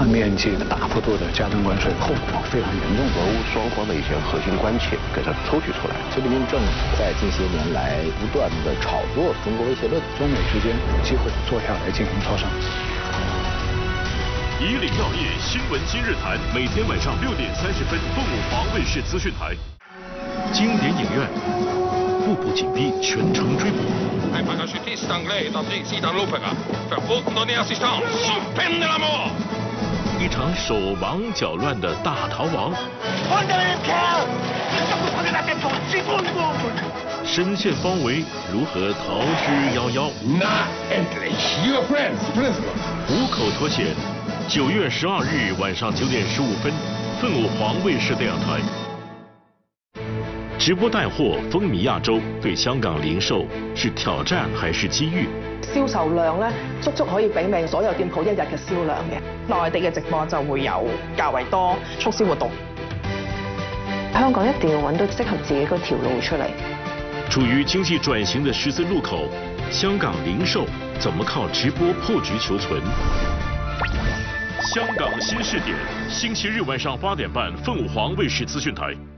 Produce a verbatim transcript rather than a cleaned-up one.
面积大幅度的加征关税，后果非常严重。 俄乌双方的一些核心关切给它抽取出来。 习近平政府在近些年来不断的炒作中国威胁论， 中美之间有机会坐下来进行磋商。 以岭药业新闻今日谈，每天晚上六点三十分，凤舞华卫视资讯台。经典影院，步步紧逼，全程追捕。一场手忙脚乱的大逃亡。深陷包围，如何逃之夭夭？虎口脱险。九月十二日晚上九点十五分，凤舞华卫视电视台。直播带货风靡亞洲，對香港零售是挑戰還是機遇？ 銷售量咧，足足可以媲美所有店鋪一日嘅銷量嘅。內地嘅直播就會有較為多促銷活動。 香港一定要揾到適合自己嗰條路出嚟。 處於經濟轉型的十字路口，香港零售怎麼靠直播破局求存？香港新視點，星期日晚上八點半，鳳舞華衛視資訊台。